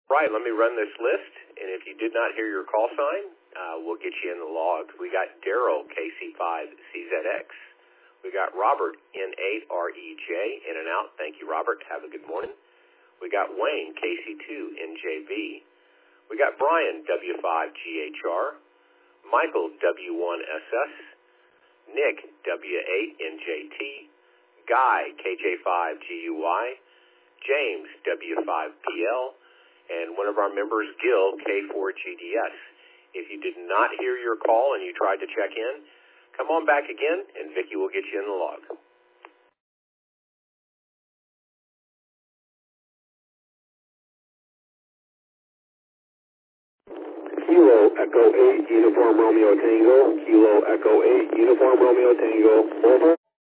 Right, let me run this list, and if you did not hear your call sign, we'll get you in the log. We got Daryl, KC5CZX. We got Robert, N8REJ, in and out. Thank you, Robert. Have a good morning. We got Wayne, KC2NJV. We got Brian, W5GHR. Michael, W1SS. Nick, W8NJT. Guy, KJ5GUY. James, W5PL. And one of our members, Gil, K4GDS. If you did not hear your call and you tried to check in, come on back again, and Vicki will get you in the log. Kilo Echo 8, Uniform Romeo Tango. Kilo Echo 8, Uniform Romeo Tango. Over.